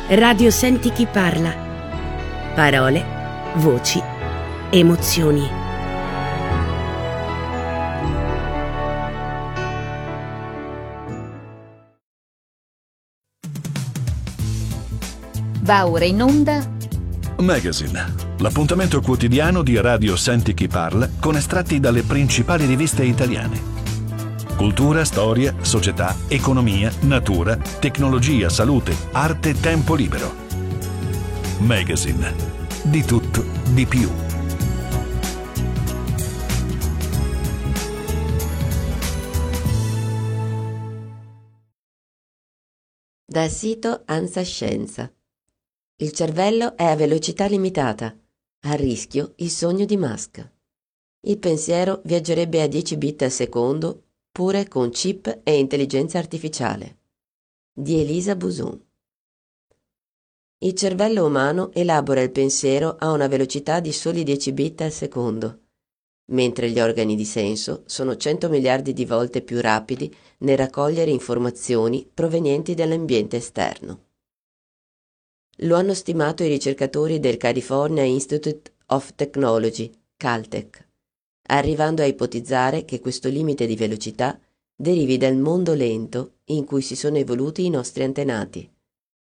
Radio Senti chi parla. Parole, voci, emozioni. Va ora in onda Magazine, l'appuntamento quotidiano di Radio Senti chi parla con estratti dalle principali riviste italiane. Cultura, storia, società, economia, natura, tecnologia, salute, arte, tempo libero. Magazine, di tutto, di più. Dal sito ANSA Scienza. Il cervello è a velocità limitata. A rischio il sogno di Musk. Il pensiero viaggerebbe a 10 bit al secondo, pure con chip e intelligenza artificiale. Di Elisa Buson. Il cervello umano elabora il pensiero a una velocità di soli 10 bit al secondo, mentre gli organi di senso sono 100 miliardi di volte più rapidi nel raccogliere informazioni provenienti dall'ambiente esterno. Lo hanno stimato i ricercatori del California Institute of Technology, Caltech, arrivando a ipotizzare che questo limite di velocità derivi dal mondo lento in cui si sono evoluti i nostri antenati.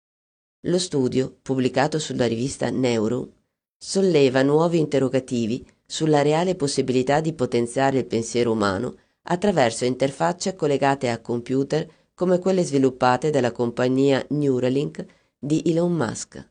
Lo studio, pubblicato sulla rivista Neuro, solleva nuovi interrogativi sulla reale possibilità di potenziare il pensiero umano attraverso interfacce collegate a computer come quelle sviluppate dalla compagnia Neuralink di Elon Musk.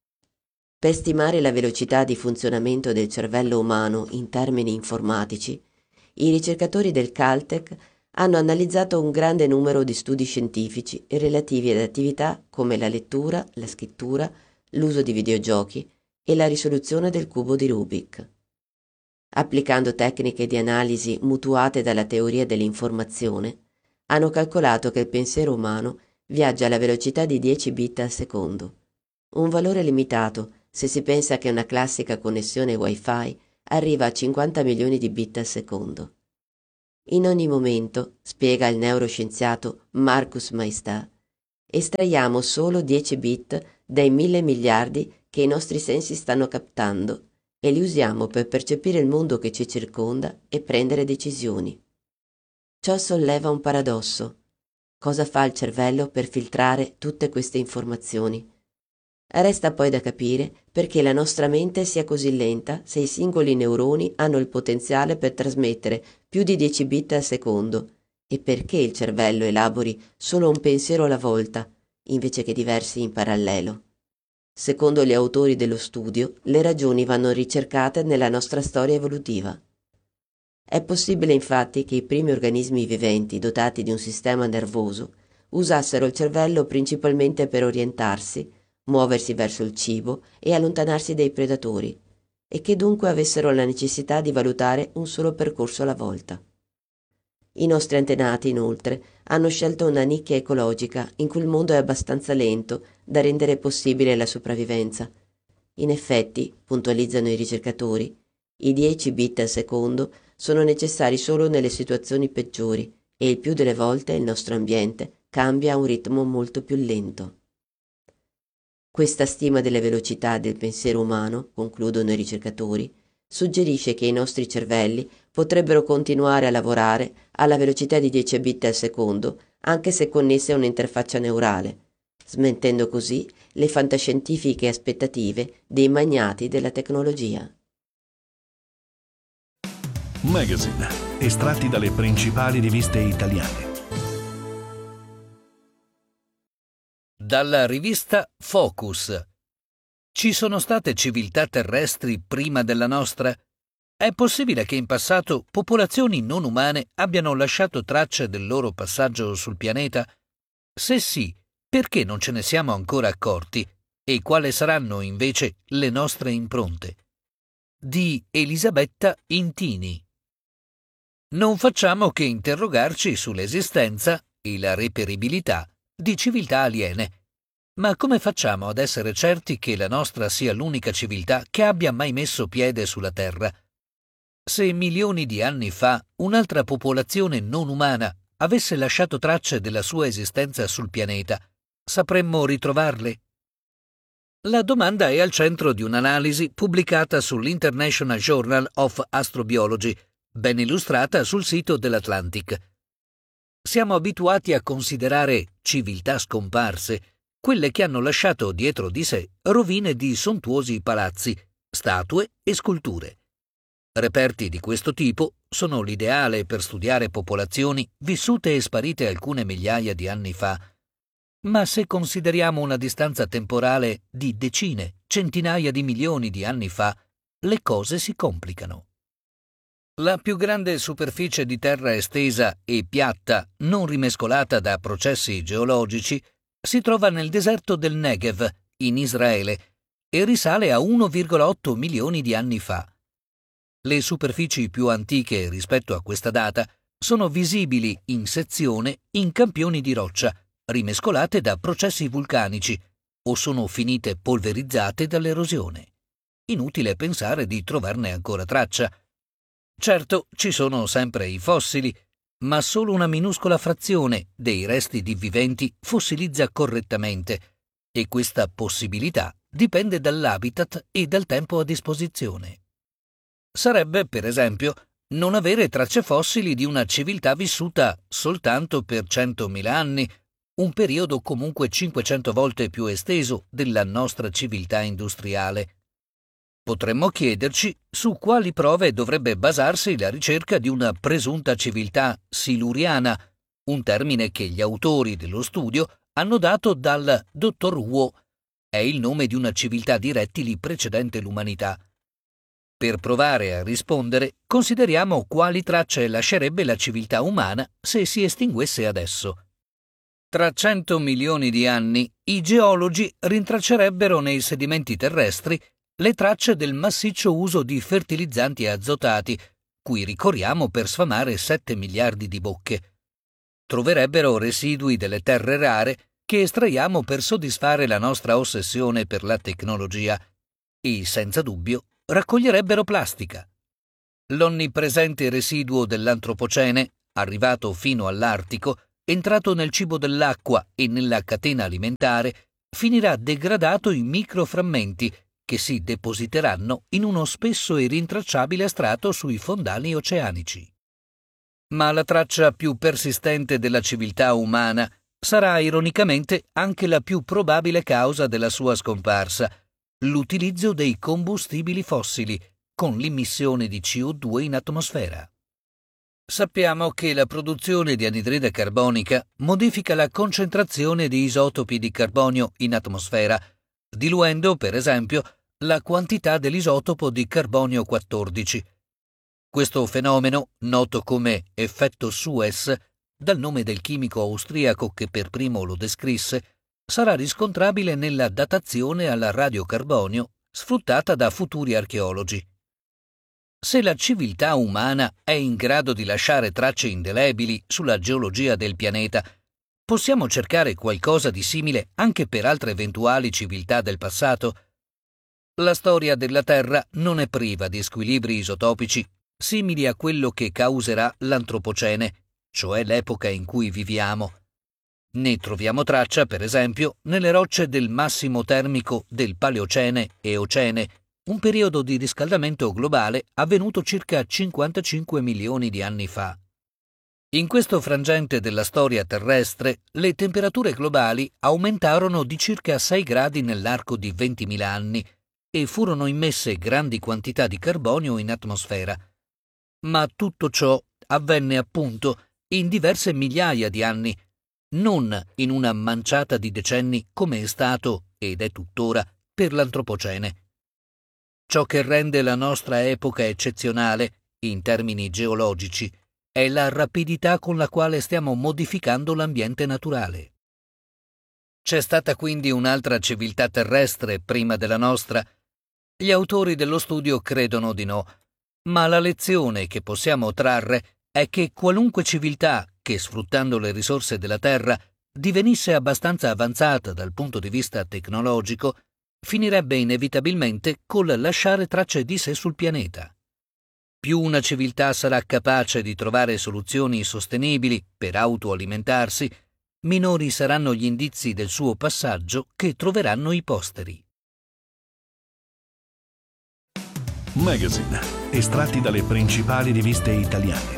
Per stimare la velocità di funzionamento del cervello umano in termini informatici, i ricercatori del Caltech hanno analizzato un grande numero di studi scientifici relativi ad attività come la lettura, la scrittura, l'uso di videogiochi e la risoluzione del cubo di Rubik. Applicando tecniche di analisi mutuate dalla teoria dell'informazione, hanno calcolato che il pensiero umano viaggia alla velocità di 10 bit al secondo, un valore limitato se si pensa che una classica connessione Wi-Fi arriva a 50 milioni di bit al secondo. In ogni momento, spiega il neuroscienziato Marcus Maestà, estraiamo solo 10 bit dai 1000 miliardi che i nostri sensi stanno captando e li usiamo per percepire il mondo che ci circonda e prendere decisioni. Ciò solleva un paradosso. Cosa fa il cervello per filtrare tutte queste informazioni? Resta poi da capire perché la nostra mente sia così lenta se i singoli neuroni hanno il potenziale per trasmettere più di 10 bit al secondo e perché il cervello elabori solo un pensiero alla volta, invece che diversi in parallelo. Secondo gli autori dello studio, le ragioni vanno ricercate nella nostra storia evolutiva. È possibile infatti che i primi organismi viventi dotati di un sistema nervoso usassero il cervello principalmente per orientarsi, muoversi verso il cibo e allontanarsi dai predatori, e che dunque avessero la necessità di valutare un solo percorso alla volta. I nostri antenati, inoltre, hanno scelto una nicchia ecologica in cui il mondo è abbastanza lento da rendere possibile la sopravvivenza. In effetti, puntualizzano i ricercatori, i 10 bit al secondo sono necessari solo nelle situazioni peggiori e il più delle volte il nostro ambiente cambia a un ritmo molto più lento. Questa stima delle velocità del pensiero umano, concludono i ricercatori, suggerisce che i nostri cervelli potrebbero continuare a lavorare alla velocità di 10 bit al secondo, anche se connesse a un'interfaccia neurale, smentendo così le fantascientifiche aspettative dei magnati della tecnologia. Magazine, estratti dalle principali riviste italiane. Dalla rivista Focus. Ci sono state civiltà terrestri prima della nostra? È possibile che in passato popolazioni non umane abbiano lasciato tracce del loro passaggio sul pianeta? Se sì, perché non ce ne siamo ancora accorti? E quali saranno invece le nostre impronte? Di Elisabetta Intini. Non facciamo che interrogarci sull'esistenza e la reperibilità di civiltà aliene. Ma come facciamo ad essere certi che la nostra sia l'unica civiltà che abbia mai messo piede sulla Terra? Se milioni di anni fa un'altra popolazione non umana avesse lasciato tracce della sua esistenza sul pianeta, sapremmo ritrovarle? La domanda è al centro di un'analisi pubblicata sull'International Journal of Astrobiology, ben illustrata sul sito dell'Atlantic. Siamo abituati a considerare civiltà scomparse quelle che hanno lasciato dietro di sé rovine di sontuosi palazzi, statue e sculture. Reperti di questo tipo sono l'ideale per studiare popolazioni vissute e sparite alcune migliaia di anni fa. Ma se consideriamo una distanza temporale di decine, centinaia di milioni di anni fa, le cose si complicano. La più grande superficie di terra estesa e piatta, non rimescolata da processi geologici, si trova nel deserto del Negev, in Israele, e risale a 1,8 milioni di anni fa. Le superfici più antiche rispetto a questa data sono visibili in sezione in campioni di roccia, rimescolate da processi vulcanici, o sono finite polverizzate dall'erosione. Inutile pensare di trovarne ancora traccia. Certo, ci sono sempre i fossili, ma solo una minuscola frazione dei resti di viventi fossilizza correttamente, e questa possibilità dipende dall'habitat e dal tempo a disposizione. Sarebbe, per esempio, non avere tracce fossili di una civiltà vissuta soltanto per 100.000 anni, un periodo comunque 500 volte più esteso della nostra civiltà industriale. Potremmo chiederci su quali prove dovrebbe basarsi la ricerca di una presunta civiltà siluriana, un termine che gli autori dello studio hanno dato dal Dr. Wu, è il nome di una civiltà di rettili precedente l'umanità. Per provare a rispondere, consideriamo quali tracce lascerebbe la civiltà umana se si estinguesse adesso. Tra 100 milioni di anni, i geologi rintraccerebbero nei sedimenti terrestri le tracce del massiccio uso di fertilizzanti azotati, cui ricorriamo per sfamare 7 miliardi di bocche. Troverebbero residui delle terre rare che estraiamo per soddisfare la nostra ossessione per la tecnologia e, senza dubbio, raccoglierebbero plastica. L'onnipresente residuo dell'antropocene, arrivato fino all'Artico, entrato nel cibo dell'acqua e nella catena alimentare, finirà degradato in microframmenti che si depositeranno in uno spesso e rintracciabile strato sui fondali oceanici. Ma la traccia più persistente della civiltà umana sarà ironicamente anche la più probabile causa della sua scomparsa, l'utilizzo dei combustibili fossili, con l'immissione di CO2 in atmosfera. Sappiamo che la produzione di anidride carbonica modifica la concentrazione di isotopi di carbonio in atmosfera, diluendo, per esempio, la quantità dell'isotopo di carbonio 14. Questo fenomeno, noto come effetto Suez, dal nome del chimico austriaco che per primo lo descrisse, sarà riscontrabile nella datazione al radiocarbonio sfruttata da futuri archeologi. Se la civiltà umana è in grado di lasciare tracce indelebili sulla geologia del pianeta, possiamo cercare qualcosa di simile anche per altre eventuali civiltà del passato? La storia della Terra non è priva di squilibri isotopici simili a quello che causerà l'Antropocene, cioè l'epoca in cui viviamo. Ne troviamo traccia, per esempio, nelle rocce del massimo termico del Paleocene e Ocene, un periodo di riscaldamento globale avvenuto circa 55 milioni di anni fa. In questo frangente della storia terrestre, le temperature globali aumentarono di circa 6 gradi nell'arco di 20.000 anni e furono immesse grandi quantità di carbonio in atmosfera. Ma tutto ciò avvenne appunto in diverse migliaia di anni, non in una manciata di decenni come è stato, ed è tuttora, per l'Antropocene. Ciò che rende la nostra epoca eccezionale, in termini geologici, è la rapidità con la quale stiamo modificando l'ambiente naturale. C'è stata quindi un'altra civiltà terrestre prima della nostra? Gli autori dello studio credono di no, ma la lezione che possiamo trarre è che qualunque civiltà che, sfruttando le risorse della Terra, divenisse abbastanza avanzata dal punto di vista tecnologico, finirebbe inevitabilmente col lasciare tracce di sé sul pianeta. Più una civiltà sarà capace di trovare soluzioni sostenibili per autoalimentarsi, minori saranno gli indizi del suo passaggio che troveranno i posteri. Magazine, estratti dalle principali riviste italiane.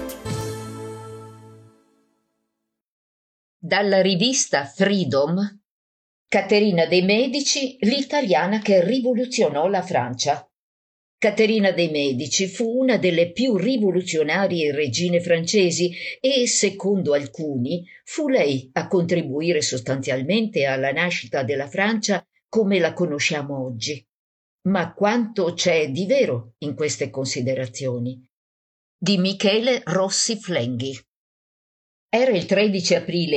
Dalla rivista Freedom, Caterina de' Medici, l'italiana che rivoluzionò la Francia. Caterina de' Medici fu una delle più rivoluzionarie regine francesi e, secondo alcuni, fu lei a contribuire sostanzialmente alla nascita della Francia come la conosciamo oggi. Ma quanto c'è di vero in queste considerazioni? Di Michele Rossi Flenghi. Era il 13 aprile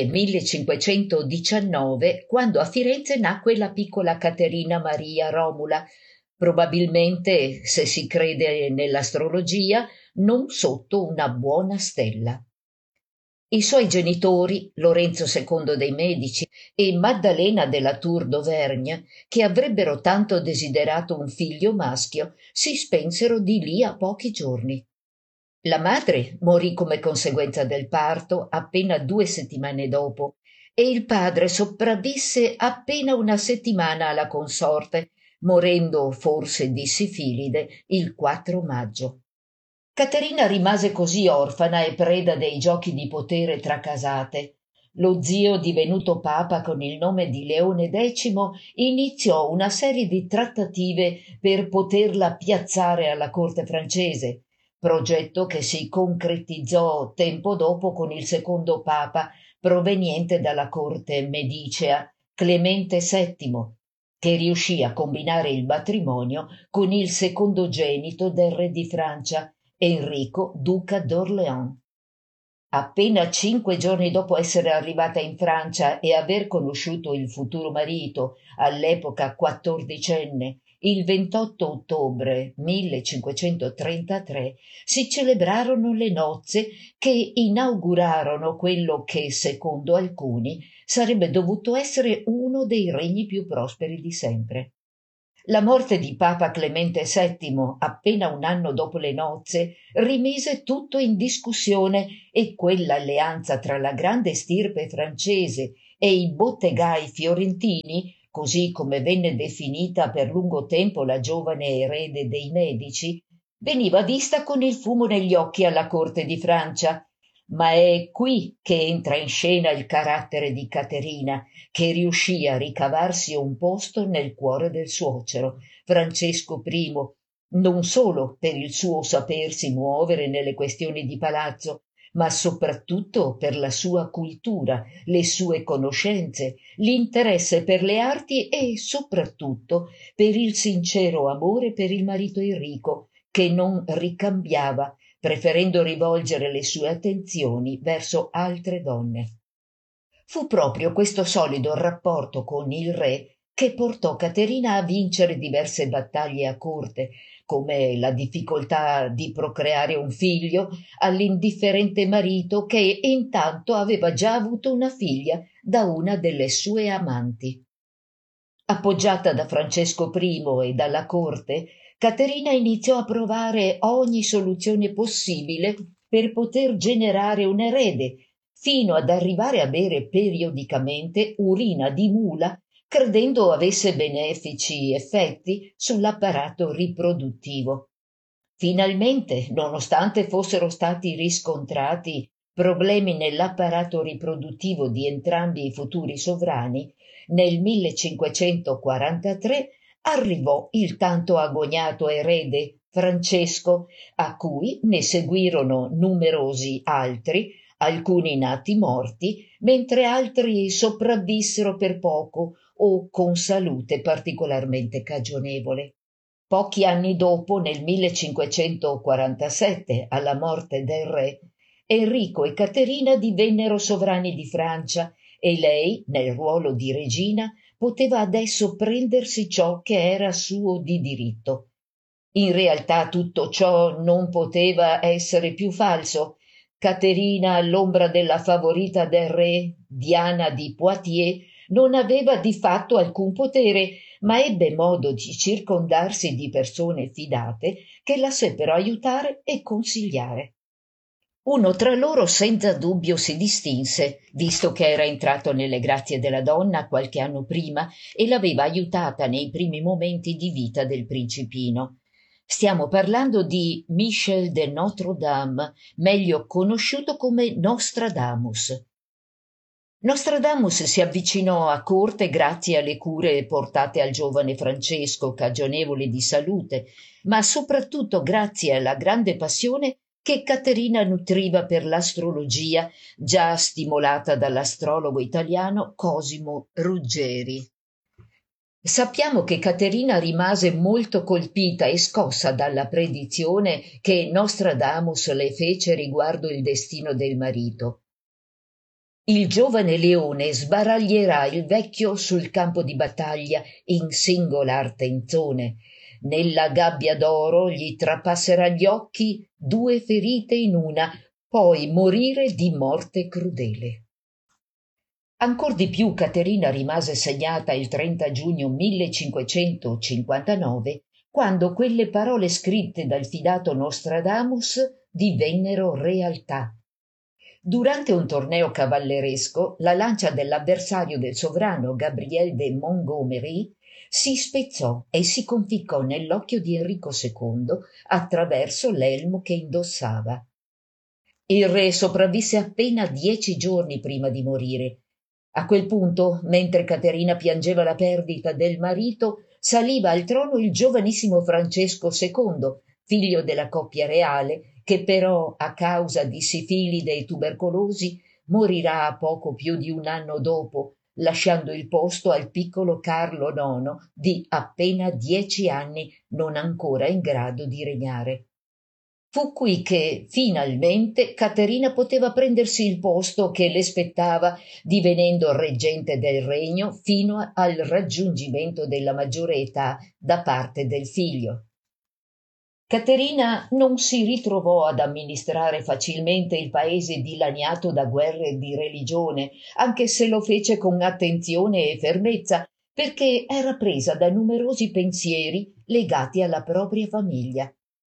1519 quando a Firenze nacque la piccola Caterina Maria Romula, probabilmente, se si crede nell'astrologia, non sotto una buona stella. I suoi genitori, Lorenzo II dei Medici e Maddalena della Tour d'Auvergne, che avrebbero tanto desiderato un figlio maschio, si spensero di lì a pochi giorni. La madre morì come conseguenza del parto appena 2 settimane dopo e il padre sopravvisse appena una settimana alla consorte, morendo forse di sifilide il 4 maggio. Caterina rimase così orfana e preda dei giochi di potere tra casate. Lo zio, divenuto papa con il nome di Leone X, iniziò una serie di trattative per poterla piazzare alla corte francese, progetto che si concretizzò tempo dopo con il secondo papa proveniente dalla corte medicea, Clemente VII, che riuscì a combinare il matrimonio con il secondogenito del re di Francia, Enrico, duca d'Orléans. Appena 5 giorni dopo essere arrivata in Francia e aver conosciuto il futuro marito, all'epoca 14enne, il 28 ottobre 1533 si celebrarono le nozze che inaugurarono quello che, secondo alcuni, sarebbe dovuto essere uno dei regni più prosperi di sempre. La morte di Papa Clemente VII, appena un anno dopo le nozze, rimise tutto in discussione e quell'alleanza tra la grande stirpe francese e i bottegai fiorentini, così come venne definita per lungo tempo la giovane erede dei Medici, veniva vista con il fumo negli occhi alla corte di Francia. Ma è qui che entra in scena il carattere di Caterina, che riuscì a ricavarsi un posto nel cuore del suocero, Francesco I, non solo per il suo sapersi muovere nelle questioni di palazzo, ma soprattutto per la sua cultura, le sue conoscenze, l'interesse per le arti e soprattutto per il sincero amore per il marito Enrico, che non ricambiava, preferendo rivolgere le sue attenzioni verso altre donne. Fu proprio questo solido rapporto con il re che portò Caterina a vincere diverse battaglie a corte, come la difficoltà di procreare un figlio all'indifferente marito che intanto aveva già avuto una figlia da una delle sue amanti. Appoggiata da Francesco I e dalla corte, Caterina iniziò a provare ogni soluzione possibile per poter generare un erede, fino ad arrivare a bere periodicamente urina di mula, credendo avesse benefici effetti sull'apparato riproduttivo. Finalmente, nonostante fossero stati riscontrati problemi nell'apparato riproduttivo di entrambi i futuri sovrani, nel 1543 arrivò il tanto agognato erede Francesco, a cui ne seguirono numerosi altri, alcuni nati morti, mentre altri sopravvissero per poco o con salute particolarmente cagionevole. Pochi anni dopo, nel 1547, alla morte del re, Enrico e Caterina divennero sovrani di Francia e lei, nel ruolo di regina, poteva adesso prendersi ciò che era suo di diritto. In realtà tutto ciò non poteva essere più falso. Caterina, all'ombra della favorita del re, Diana di Poitiers, non aveva di fatto alcun potere, ma ebbe modo di circondarsi di persone fidate che la seppero aiutare e consigliare. Uno tra loro senza dubbio si distinse, visto che era entrato nelle grazie della donna qualche anno prima e l'aveva aiutata nei primi momenti di vita del principino. Stiamo parlando di Michel de Notre-Dame, meglio conosciuto come Nostradamus. Nostradamus si avvicinò a corte grazie alle cure portate al giovane Francesco, cagionevole di salute, ma soprattutto grazie alla grande passione che Caterina nutriva per l'astrologia, già stimolata dall'astrologo italiano Cosimo Ruggeri. Sappiamo che Caterina rimase molto colpita e scossa dalla predizione che Nostradamus le fece riguardo il destino del marito. Il giovane leone sbaraglierà il vecchio sul campo di battaglia in singolar tenzone. Nella gabbia d'oro gli trapasserà gli occhi 2 ferite in una, poi morire di morte crudele. Ancor di più Caterina rimase segnata il 30 giugno 1559, quando quelle parole scritte dal fidato Nostradamus divennero realtà. Durante un torneo cavalleresco, la lancia dell'avversario del sovrano Gabriel de Montgomery si spezzò e si conficcò nell'occhio di Enrico II attraverso l'elmo che indossava. Il re sopravvisse appena 10 giorni prima di morire. A quel punto, mentre Caterina piangeva la perdita del marito, saliva al trono il giovanissimo Francesco II, figlio della coppia reale, che però, a causa di sifilide e tubercolosi, morirà a poco più di un anno dopo, lasciando il posto al piccolo Carlo IX di appena 10 anni, non ancora in grado di regnare. Fu qui che, finalmente, Caterina poteva prendersi il posto che le spettava, divenendo reggente del regno fino al raggiungimento della maggiore età da parte del figlio. Caterina non si ritrovò ad amministrare facilmente il paese dilaniato da guerre di religione, anche se lo fece con attenzione e fermezza, perché era presa da numerosi pensieri legati alla propria famiglia.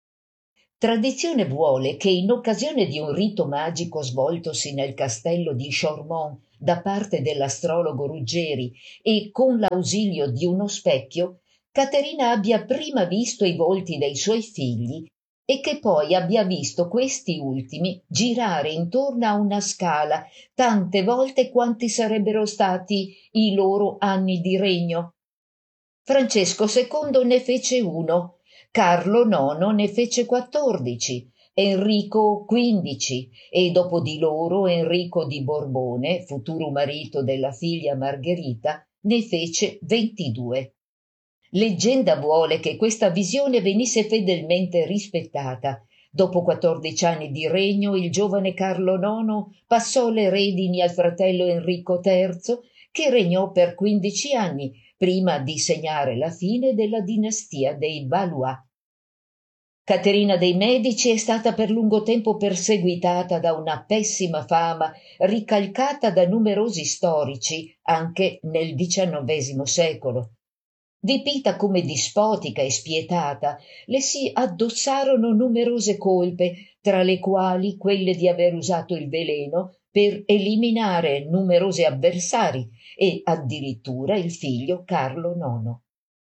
Tradizione vuole che in occasione di un rito magico svoltosi nel castello di Chaumont da parte dell'astrologo Ruggeri e con l'ausilio di uno specchio, Caterina abbia prima visto i volti dei suoi figli e che poi abbia visto questi ultimi girare intorno a una scala tante volte quanti sarebbero stati i loro anni di regno. Francesco II ne fece 1, Carlo IX ne fece 14, Enrico 15 e dopo di loro Enrico di Borbone, futuro marito della figlia Margherita, ne fece 22. Leggenda vuole che questa visione venisse fedelmente rispettata. Dopo 14 anni di regno, il giovane Carlo IX passò le redini al fratello Enrico III, che regnò per 15 anni, prima di segnare la fine della dinastia dei Valois. Caterina dei Medici è stata per lungo tempo perseguitata da una pessima fama, ricalcata da numerosi storici, anche nel XIX secolo. Dipinta come dispotica e spietata, le si addossarono numerose colpe, tra le quali quelle di aver usato il veleno per eliminare numerosi avversari e addirittura il figlio Carlo IX.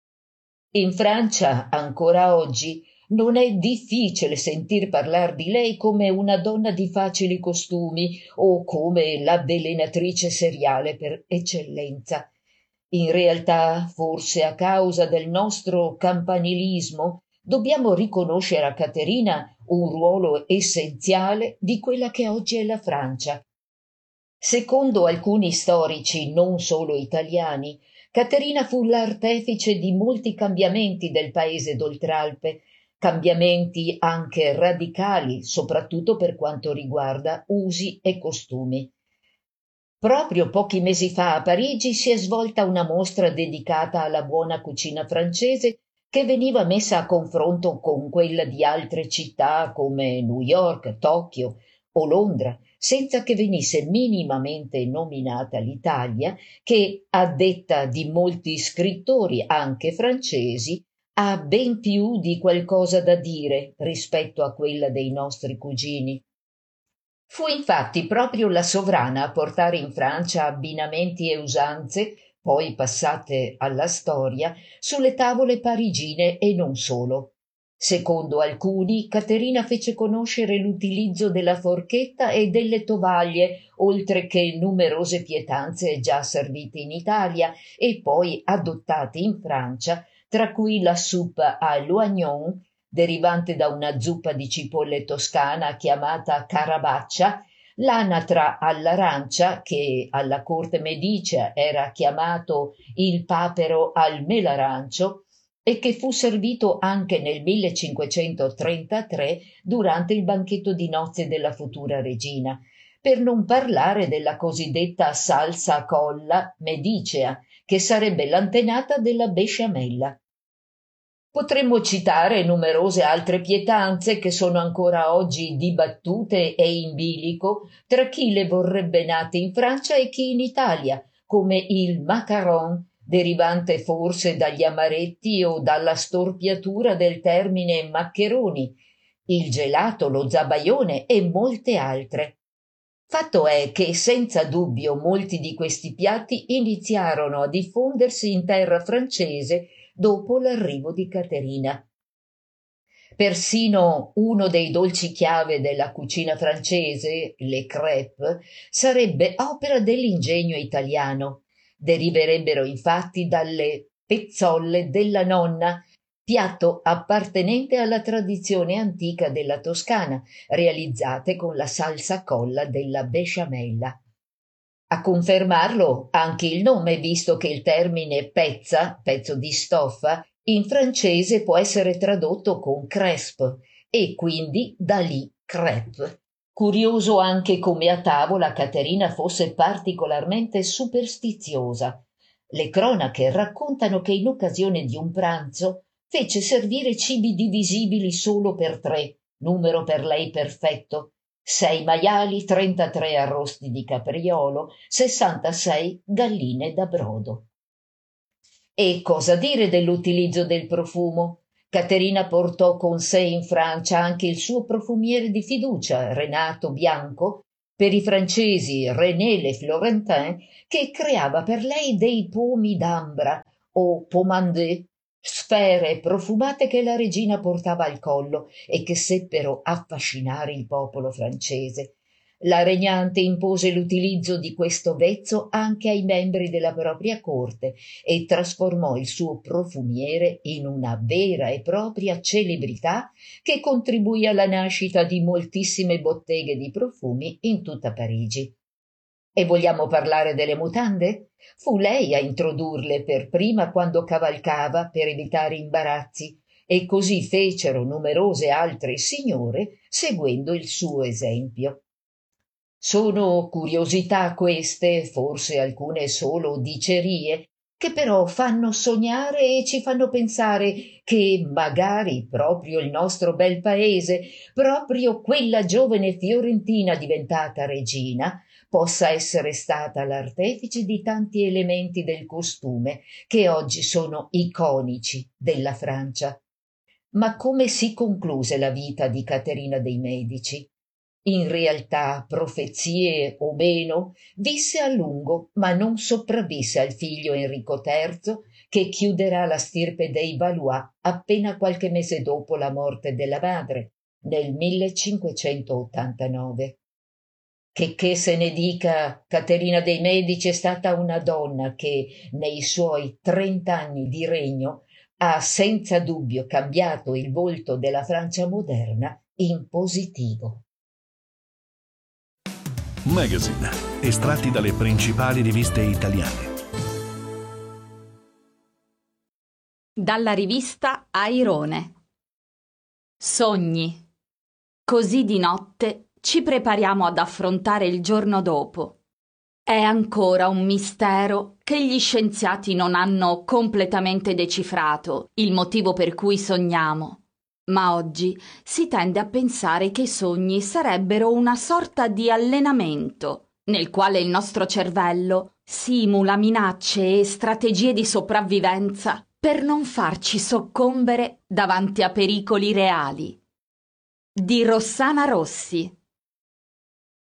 In Francia, ancora oggi, non è difficile sentir parlar di lei come una donna di facili costumi o come l'avvelenatrice seriale per eccellenza. In realtà, forse a causa del nostro campanilismo, dobbiamo riconoscere a Caterina un ruolo essenziale di quella che oggi è la Francia. Secondo alcuni storici, non solo italiani, Caterina fu l'artefice di molti cambiamenti del paese d'Oltralpe, cambiamenti anche radicali, soprattutto per quanto riguarda usi e costumi. Proprio pochi mesi fa a Parigi si è svolta una mostra dedicata alla buona cucina francese che veniva messa a confronto con quella di altre città come New York, Tokyo o Londra, senza che venisse minimamente nominata l'Italia, che, a detta di molti scrittori, anche francesi, ha ben più di qualcosa da dire rispetto a quella dei nostri cugini. Fu infatti proprio la sovrana a portare in Francia abbinamenti e usanze, poi passate alla storia, sulle tavole parigine e non solo. Secondo alcuni, Caterina fece conoscere l'utilizzo della forchetta e delle tovaglie, oltre che numerose pietanze già servite in Italia e poi adottate in Francia, tra cui la soupe à l'oignon, derivante da una zuppa di cipolle toscana chiamata carabaccia, l'anatra all'arancia, che alla corte medicea era chiamato il papero al melarancio, e che fu servito anche nel 1533 durante il banchetto di nozze della futura regina, per non parlare della cosiddetta salsa colla medicea, che sarebbe l'antenata della besciamella. Potremmo citare numerose altre pietanze che sono ancora oggi dibattute e in bilico tra chi le vorrebbe nate in Francia e chi in Italia, come il macaron, derivante forse dagli amaretti o dalla storpiatura del termine maccheroni, il gelato, lo zabaione e molte altre. Fatto è che senza dubbio molti di questi piatti iniziarono a diffondersi in terra francese dopo l'arrivo di Caterina. Persino uno dei dolci chiave della cucina francese, le crêpes, sarebbe opera dell'ingegno italiano. Deriverebbero infatti dalle pezzolle della nonna, piatto appartenente alla tradizione antica della Toscana, realizzate con la salsa colla della besciamella. A confermarlo anche il nome, visto che il termine pezza, pezzo di stoffa, in francese può essere tradotto con crespe e quindi da lì crêpe. Curioso anche come a tavola Caterina fosse particolarmente superstiziosa. Le cronache raccontano che in occasione di un pranzo fece servire cibi divisibili solo per 3, numero per lei perfetto, 6 maiali, 33 arrosti di capriolo, 66 galline da brodo. E cosa dire dell'utilizzo del profumo? Caterina portò con sé in Francia anche il suo profumiere di fiducia, Renato Bianco, per i francesi René Le Florentin, che creava per lei dei pomi d'ambra o pommandé, sfere profumate che la regina portava al collo e che seppero affascinare il popolo francese. La regnante impose l'utilizzo di questo vezzo anche ai membri della propria corte e trasformò il suo profumiere in una vera e propria celebrità che contribuì alla nascita di moltissime botteghe di profumi in tutta Parigi. E vogliamo parlare delle mutande? Fu lei a introdurle per prima quando cavalcava per evitare imbarazzi, e così fecero numerose altre signore seguendo il suo esempio. Sono curiosità queste, forse alcune solo dicerie, che però fanno sognare e ci fanno pensare che magari proprio il nostro bel paese, proprio quella giovane fiorentina diventata regina, possa essere stata l'artefice di tanti elementi del costume che oggi sono iconici della Francia. Ma come si concluse la vita di Caterina dei Medici? In realtà, profezie o meno, visse a lungo, ma non sopravvisse al figlio Enrico III, che chiuderà la stirpe dei Valois appena qualche mese dopo la morte della madre, nel 1589. Che se ne dica, Caterina dei Medici è stata una donna che, nei suoi 30 anni di regno, ha senza dubbio cambiato il volto della Francia moderna in positivo. Magazine, estratti dalle principali riviste italiane. Dalla rivista Airone. Sogni. Così di notte ci prepariamo ad affrontare il giorno dopo. È ancora un mistero che gli scienziati non hanno completamente decifrato il motivo per cui sogniamo. Ma oggi si tende a pensare che i sogni sarebbero una sorta di allenamento, nel quale il nostro cervello simula minacce e strategie di sopravvivenza per non farci soccombere davanti a pericoli reali. Di Rossana Rossi.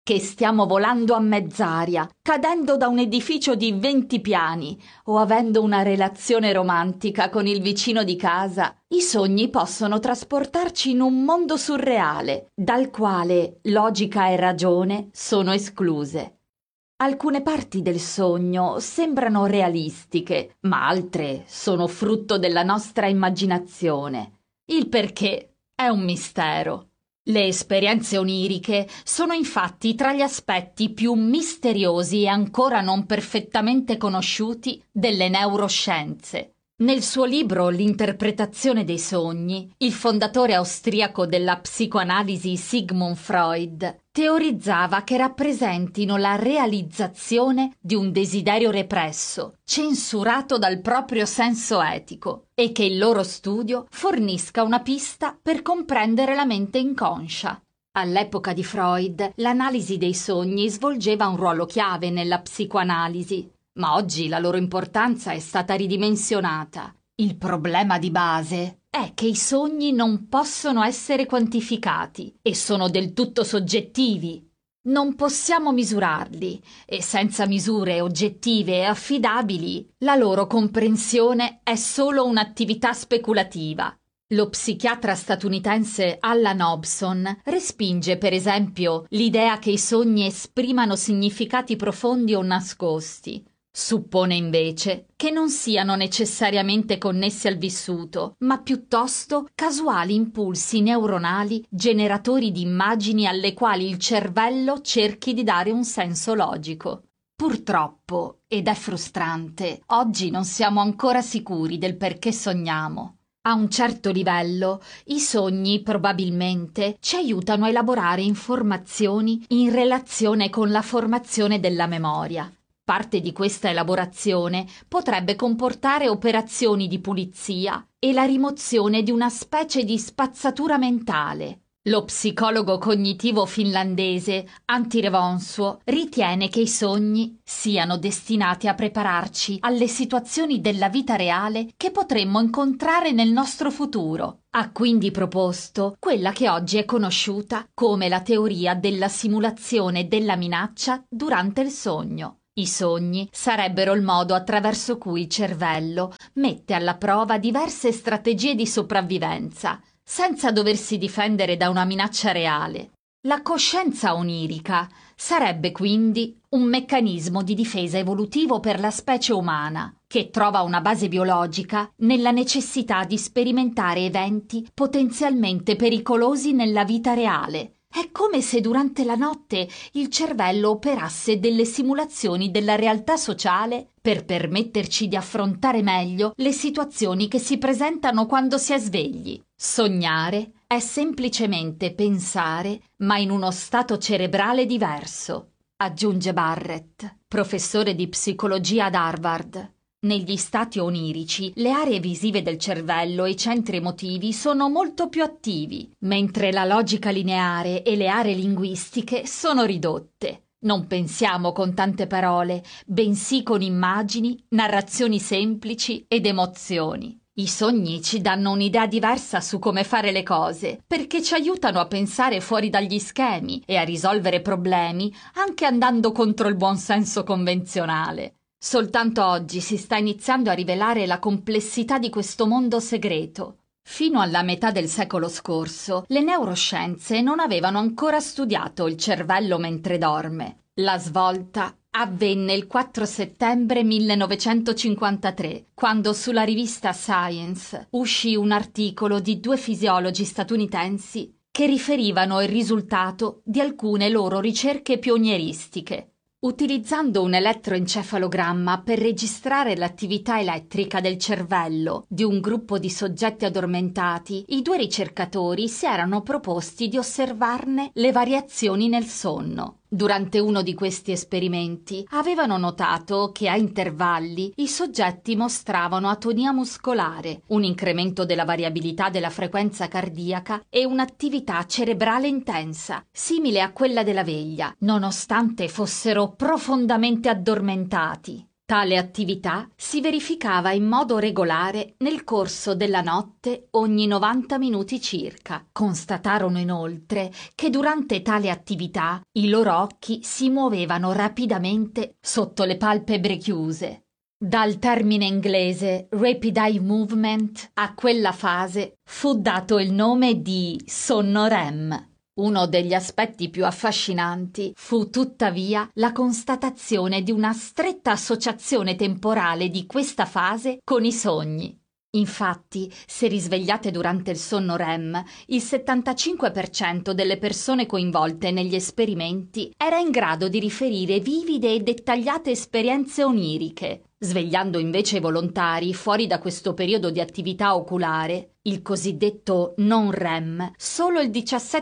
che stiamo volando a mezz'aria, cadendo da un edificio di 20 piani o avendo una relazione romantica con il vicino di casa, i sogni possono trasportarci in un mondo surreale, dal quale logica e ragione sono escluse. Alcune parti del sogno sembrano realistiche, ma altre sono frutto della nostra immaginazione. Il perché è un mistero. Le esperienze oniriche sono infatti tra gli aspetti più misteriosi e ancora non perfettamente conosciuti delle neuroscienze. Nel suo libro L'interpretazione dei sogni, il fondatore austriaco della psicoanalisi Sigmund Freud teorizzava che rappresentino la realizzazione di un desiderio represso, censurato dal proprio senso etico, e che il loro studio fornisca una pista per comprendere la mente inconscia. All'epoca di Freud, l'analisi dei sogni svolgeva un ruolo chiave nella psicoanalisi, ma oggi la loro importanza è stata ridimensionata. Il problema di base è che i sogni non possono essere quantificati e sono del tutto soggettivi. Non possiamo misurarli e senza misure oggettive e affidabili la loro comprensione è solo un'attività speculativa. Lo psichiatra statunitense Allan Hobson respinge per esempio l'idea che i sogni esprimano significati profondi o nascosti. Suppone invece che non siano necessariamente connessi al vissuto, ma piuttosto casuali impulsi neuronali generatori di immagini alle quali il cervello cerchi di dare un senso logico. Purtroppo, ed è frustrante, oggi non siamo ancora sicuri del perché sogniamo. A un certo livello, i sogni probabilmente ci aiutano a elaborare informazioni in relazione con la formazione della memoria. Parte di questa elaborazione potrebbe comportare operazioni di pulizia e la rimozione di una specie di spazzatura mentale. Lo psicologo cognitivo finlandese Antti Revonsuo ritiene che i sogni siano destinati a prepararci alle situazioni della vita reale che potremmo incontrare nel nostro futuro. Ha quindi proposto quella che oggi è conosciuta come la teoria della simulazione della minaccia durante il sogno. I sogni sarebbero il modo attraverso cui il cervello mette alla prova diverse strategie di sopravvivenza, senza doversi difendere da una minaccia reale. La coscienza onirica sarebbe quindi un meccanismo di difesa evolutivo per la specie umana, che trova una base biologica nella necessità di sperimentare eventi potenzialmente pericolosi nella vita reale. È come se durante la notte il cervello operasse delle simulazioni della realtà sociale per permetterci di affrontare meglio le situazioni che si presentano quando si è svegli. Sognare è semplicemente pensare, ma in uno stato cerebrale diverso, aggiunge Barrett, professore di psicologia ad Harvard. Negli stati onirici, le aree visive del cervello e i centri emotivi sono molto più attivi, mentre la logica lineare e le aree linguistiche sono ridotte. Non pensiamo con tante parole, bensì con immagini, narrazioni semplici ed emozioni. I sogni ci danno un'idea diversa su come fare le cose, perché ci aiutano a pensare fuori dagli schemi e a risolvere problemi anche andando contro il buonsenso convenzionale. Soltanto oggi si sta iniziando a rivelare la complessità di questo mondo segreto. Fino alla metà del secolo scorso, le neuroscienze non avevano ancora studiato il cervello mentre dorme. La svolta avvenne il 4 settembre 1953, quando sulla rivista Science uscì un articolo di 2 fisiologi statunitensi che riferivano il risultato di alcune loro ricerche pionieristiche. Utilizzando un elettroencefalogramma per registrare l'attività elettrica del cervello di un gruppo di soggetti addormentati, i 2 ricercatori si erano proposti di osservarne le variazioni nel sonno. Durante uno di questi esperimenti avevano notato che a intervalli i soggetti mostravano atonia muscolare, un incremento della variabilità della frequenza cardiaca e un'attività cerebrale intensa, simile a quella della veglia, nonostante fossero profondamente addormentati. Tale attività si verificava in modo regolare nel corso della notte ogni 90 minuti circa. Constatarono inoltre che durante tale attività i loro occhi si muovevano rapidamente sotto le palpebre chiuse. Dal termine inglese rapid eye movement a quella fase fu dato il nome di sonno REM. Uno degli aspetti più affascinanti fu tuttavia la constatazione di una stretta associazione temporale di questa fase con i sogni. Infatti, se risvegliate durante il sonno REM, il 75% delle persone coinvolte negli esperimenti era in grado di riferire vivide e dettagliate esperienze oniriche. Svegliando invece i volontari fuori da questo periodo di attività oculare, il cosiddetto non REM, solo il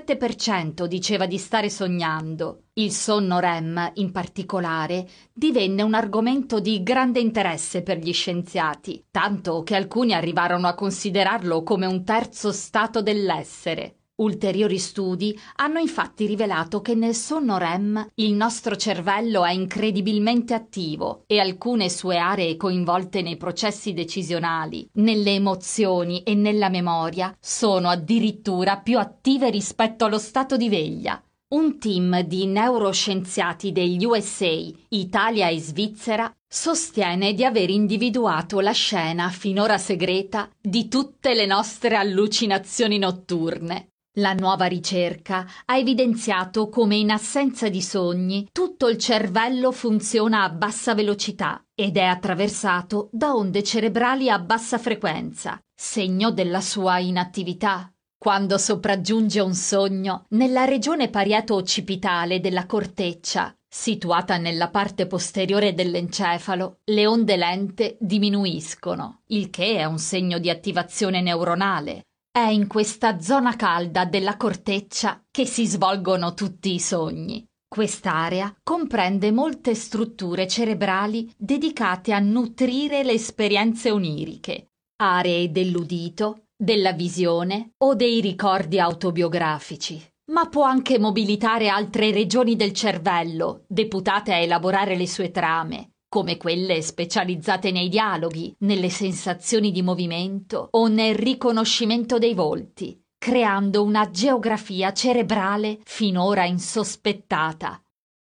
17% diceva di stare sognando. Il sonno REM, in particolare, divenne un argomento di grande interesse per gli scienziati, tanto che alcuni arrivarono a considerarlo come un terzo stato dell'essere. Ulteriori studi hanno infatti rivelato che nel sonno REM il nostro cervello è incredibilmente attivo e alcune sue aree coinvolte nei processi decisionali, nelle emozioni e nella memoria sono addirittura più attive rispetto allo stato di veglia. Un team di neuroscienziati degli USA, Italia e Svizzera sostiene di aver individuato la scena finora segreta di tutte le nostre allucinazioni notturne. La nuova ricerca ha evidenziato come in assenza di sogni tutto il cervello funziona a bassa velocità ed è attraversato da onde cerebrali a bassa frequenza, segno della sua inattività. Quando sopraggiunge un sogno, nella regione parieto-occipitale della corteccia, situata nella parte posteriore dell'encefalo, le onde lente diminuiscono, il che è un segno di attivazione neuronale. È in questa zona calda della corteccia che si svolgono tutti i sogni. Quest'area comprende molte strutture cerebrali dedicate a nutrire le esperienze oniriche, aree dell'udito, della visione o dei ricordi autobiografici, ma può anche mobilitare altre regioni del cervello deputate a elaborare le sue trame, come quelle specializzate nei dialoghi, nelle sensazioni di movimento o nel riconoscimento dei volti, creando una geografia cerebrale finora insospettata.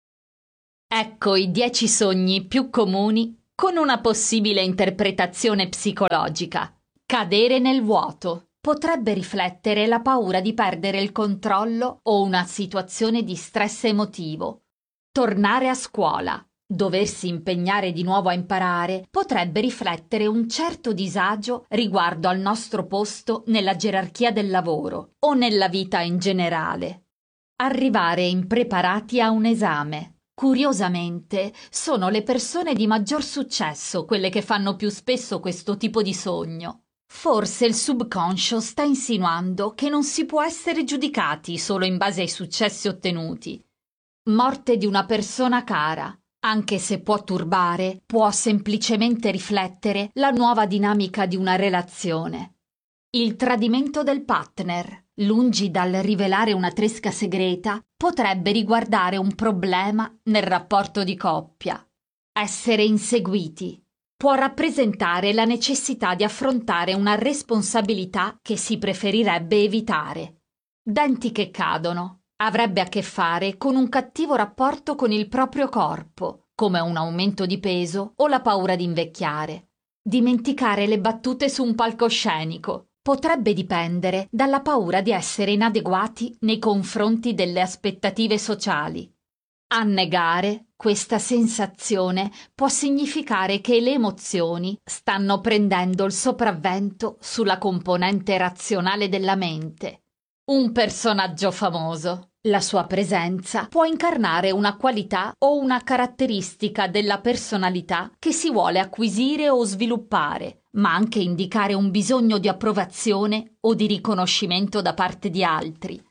Ecco i 10 sogni più comuni con una possibile interpretazione psicologica. Cadere nel vuoto. Potrebbe riflettere la paura di perdere il controllo o una situazione di stress emotivo. Tornare a scuola. Doversi impegnare di nuovo a imparare potrebbe riflettere un certo disagio riguardo al nostro posto nella gerarchia del lavoro o nella vita in generale. Arrivare impreparati a un esame. Curiosamente, sono le persone di maggior successo quelle che fanno più spesso questo tipo di sogno. Forse il subconscio sta insinuando che non si può essere giudicati solo in base ai successi ottenuti. Morte di una persona cara. Anche se può turbare, può semplicemente riflettere la nuova dinamica di una relazione. Il tradimento del partner, lungi dal rivelare una tresca segreta, potrebbe riguardare un problema nel rapporto di coppia. Essere inseguiti può rappresentare la necessità di affrontare una responsabilità che si preferirebbe evitare. Denti che cadono. Avrebbe a che fare con un cattivo rapporto con il proprio corpo, come un aumento di peso o la paura di invecchiare. Dimenticare le battute su un palcoscenico potrebbe dipendere dalla paura di essere inadeguati nei confronti delle aspettative sociali. Annegare questa sensazione può significare che le emozioni stanno prendendo il sopravvento sulla componente razionale della mente. Un personaggio famoso. La sua presenza può incarnare una qualità o una caratteristica della personalità che si vuole acquisire o sviluppare, ma anche indicare un bisogno di approvazione o di riconoscimento da parte di altri.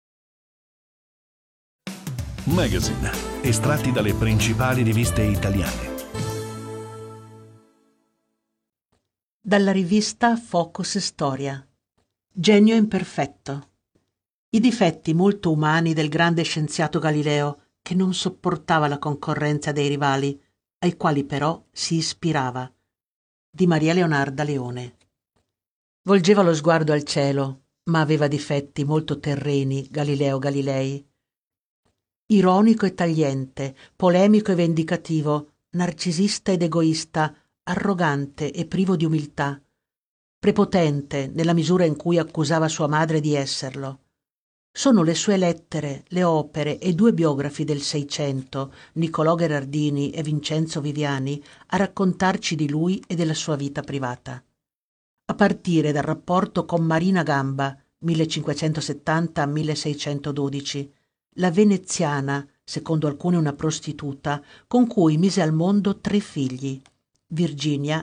Magazine, estratti dalle principali riviste italiane. Dalla rivista Focus Storia. Genio imperfetto. I difetti molto umani del grande scienziato Galileo, che non sopportava la concorrenza dei rivali, ai quali però si ispirava, di Maria Leonarda Leone. Volgeva lo sguardo al cielo, ma aveva difetti molto terreni Galileo Galilei. Ironico e tagliente, polemico e vendicativo, narcisista ed egoista, arrogante e privo di umiltà, prepotente nella misura in cui accusava sua madre di esserlo. Sono le sue lettere, le opere e 2 biografi del Seicento, Niccolò Gherardini e Vincenzo Viviani, a raccontarci di lui e della sua vita privata. A partire dal rapporto con Marina Gamba, 1570-1612, la veneziana, secondo alcuni una prostituta, con cui mise al mondo 3 figli: Virginia,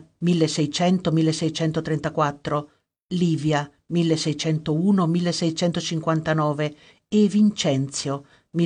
1600-1634, Livia, 1601-1659 e Vincenzio,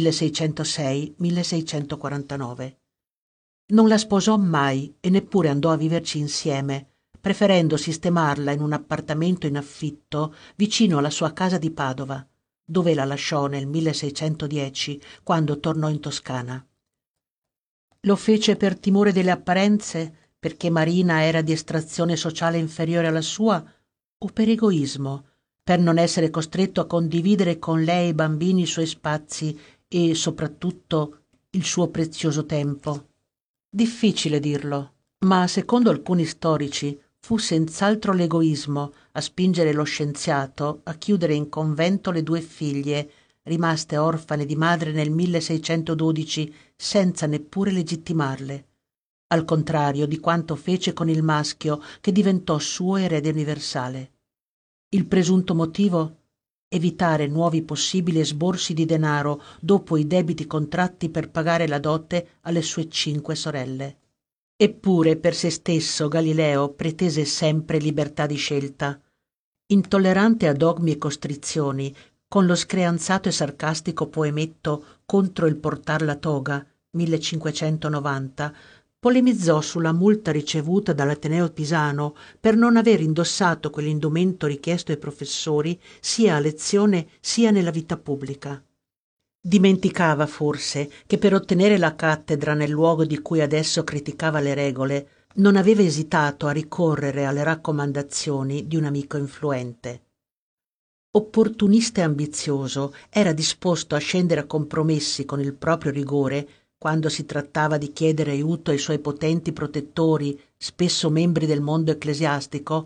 1606-1649. Non la sposò mai e neppure andò a viverci insieme, preferendo sistemarla in un appartamento in affitto vicino alla sua casa di Padova, dove la lasciò nel 1610, quando tornò in Toscana. Lo fece per timore delle apparenze, perché Marina era di estrazione sociale inferiore alla sua, o per egoismo, per non essere costretto a condividere con lei e i bambini i suoi spazi e, soprattutto, il suo prezioso tempo? Difficile dirlo, ma secondo alcuni storici fu senz'altro l'egoismo a spingere lo scienziato a chiudere in convento le 2 figlie, rimaste orfane di madre nel 1612 senza neppure legittimarle, al contrario di quanto fece con il maschio che diventò suo erede universale. Il presunto motivo? Evitare nuovi possibili esborsi di denaro dopo i debiti contratti per pagare la dote alle sue 5 sorelle. Eppure per se stesso Galileo pretese sempre libertà di scelta. Intollerante a dogmi e costrizioni, con lo screanzato e sarcastico poemetto Contro il portar la toga, 1590, polemizzò sulla multa ricevuta dall'Ateneo pisano per non aver indossato quell'indumento richiesto ai professori sia a lezione sia nella vita pubblica. Dimenticava forse che per ottenere la cattedra nel luogo di cui adesso criticava le regole non aveva esitato a ricorrere alle raccomandazioni di un amico influente. Opportunista e ambizioso, era disposto a scendere a compromessi con il proprio rigore quando si trattava di chiedere aiuto ai suoi potenti protettori, spesso membri del mondo ecclesiastico,